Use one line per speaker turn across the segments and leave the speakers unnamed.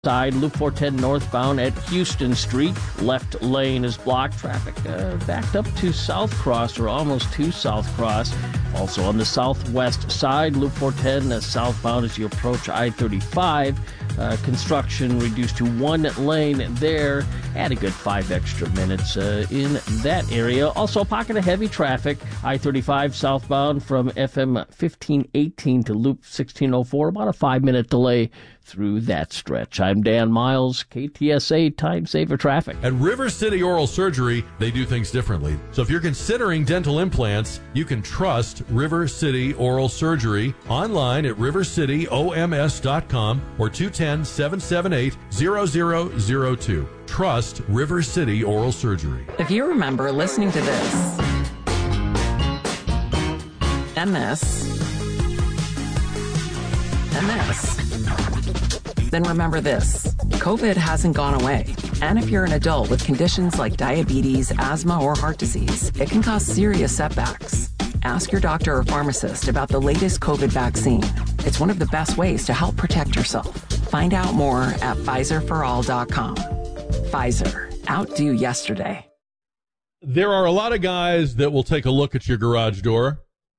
side, Loop 410 northbound at Houston Street. Left lane is blocked. Traffic backed up to South Cross, or almost to South Cross. Also on the southwest side, Loop 410 southbound as you approach I-35. Construction reduced to one lane there. Add a good 5 extra minutes in that area. Also a pocket of heavy traffic. I-35 southbound from FM 1518 to Loop 1604. About a 5-minute delay through that stretch. I'm Dan Miles, KTSA Time Saver Traffic.
At River City Oral Surgery, they do things differently. So if you're considering dental implants, you can trust River City Oral Surgery online at rivercityoms.com or 210-778-0002. Trust River City Oral Surgery.
If you remember listening to this, MS, then remember this. COVID hasn't gone away. And if you're an adult with conditions like diabetes, asthma, or heart disease, it can cause serious setbacks. Ask your doctor or pharmacist about the latest COVID vaccine. It's one of the best ways to help protect yourself. Find out more at PfizerForAll.com. Pfizer, outdo yesterday.
There are a lot of guys that will take a look at your garage door,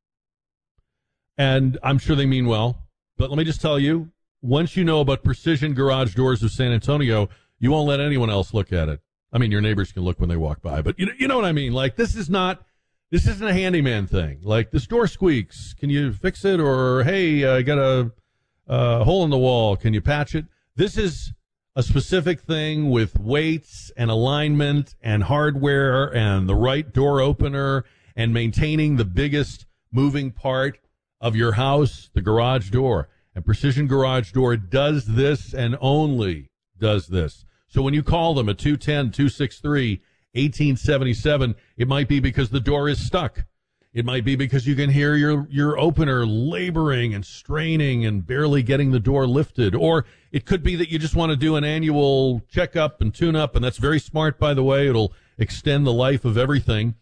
and I'm sure they mean well. But let me just tell you, once you know about Precision Garage Doors of San Antonio, you won't let anyone else look at it. I mean, your neighbors can look when they walk by, but you know what I mean? Like, this isn't a handyman thing. Like, this door squeaks. Can you fix it? Or, hey, I got a hole in the wall. Can you patch it? This is a specific thing with weights and alignment and hardware and the right door opener and maintaining the biggest moving part of your house, the garage door. And Precision Garage Door does this and only does this. So when you call them at 210-263-1877, it might be because the door is stuck. It might be because you can hear your opener laboring and straining and barely getting the door lifted. Or it could be that you just want to do an annual checkup and tune-up, and that's very smart, by the way. It'll extend the life of everything.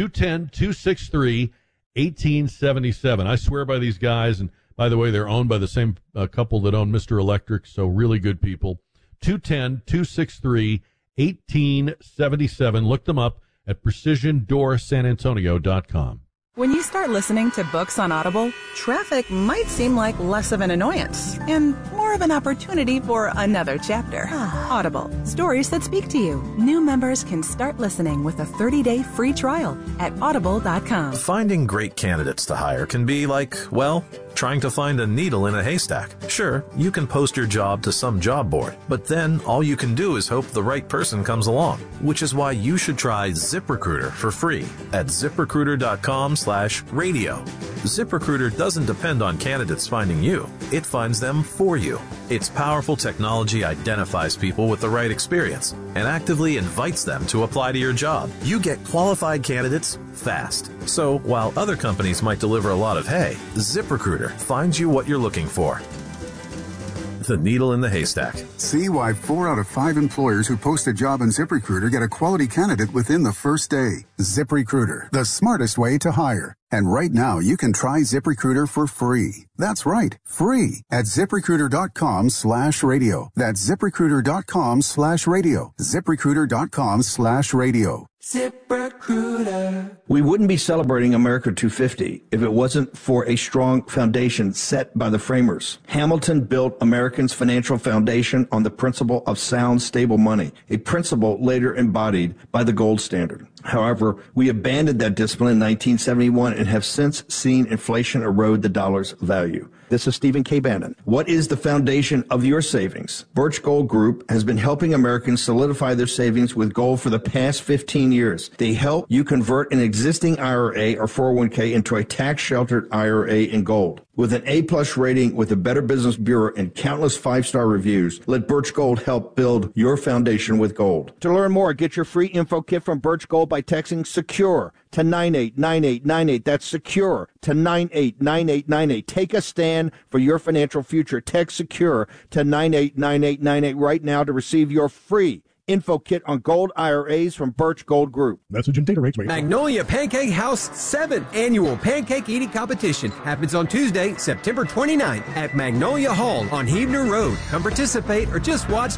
210-263-1877. I swear by these guys, and by the way, they're owned by the same couple that own Mr. Electric, so really good people. 210-263-1877. Look them up at PrecisionDoorSanAntonio.com.
When you start listening to books on Audible, traffic might seem like less of an annoyance and more of an opportunity for another chapter. Audible, stories that speak to you. New members can start listening with a 30-day free trial at audible.com.
Finding great candidates to hire can be like, well, trying to find a needle in a haystack. Sure, you can post your job to some job board, but then all you can do is hope the right person comes along, which is why you should try ZipRecruiter for free at ZipRecruiter.com/radio. ZipRecruiter doesn't depend on candidates finding you. It finds them for you. Its powerful technology identifies people with the right experience and actively invites them to apply to your job. You get qualified candidates fast. So while other companies might deliver a lot of hay, ZipRecruiter finds you what you're looking for. The needle in the haystack.
See why 4 out of 5 employers who post a job in ZipRecruiter get a quality candidate within the first day. ZipRecruiter, the smartest way to hire. And right now, you can try ZipRecruiter for free. That's right, free at ZipRecruiter.com/radio. That's ZipRecruiter.com/radio. ZipRecruiter.com/radio.
ZipRecruiter. We wouldn't be celebrating America 250 if it wasn't for a strong foundation set by the framers. Hamilton built Americans' financial foundation on the principle of sound, stable money, a principle later embodied by the gold standard. However, we abandoned that discipline in 1971 and have since seen inflation erode the dollar's value. This is Stephen K. Bannon. What is the foundation of your savings? Birch Gold Group has been helping Americans solidify their savings with gold for the past 15 years. They help you convert an existing IRA or 401k into a tax-sheltered IRA in gold. With an A-plus rating with the Better Business Bureau and countless 5-star reviews, let Birch Gold help build your foundation with gold. To learn more, get your free info kit from Birch Gold by texting SECURE to 989898. That's SECURE to 989898. Take a stand for your financial future. Text SECURE to 989898 right now to receive your free info kit on gold IRAs from Birch Gold Group.
Message and data rates may apply.
Magnolia Pancake House 7th Annual Pancake Eating Competition happens on Tuesday, September 29th at Magnolia Hall on Heavener Road. Come participate or just watch